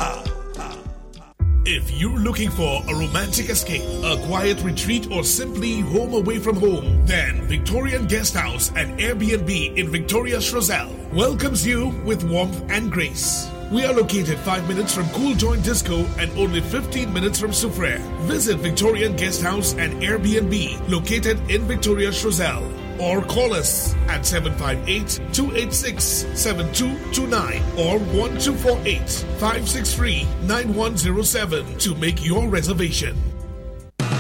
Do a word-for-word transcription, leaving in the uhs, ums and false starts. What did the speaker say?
If you're looking for a romantic escape, a quiet retreat, or simply home away from home, then Victorian Guest House and Airbnb in Victoria Shroselle welcomes you with warmth and grace. We are located five minutes from Cool Joint Disco and only fifteen minutes from Soufriere. Visit Victorian Guest House and Airbnb located in Victoria Shroselle, or call us at seven five eight, two eight six, seven two two nine or one two four eight, five six three, nine one zero seven to make your reservation.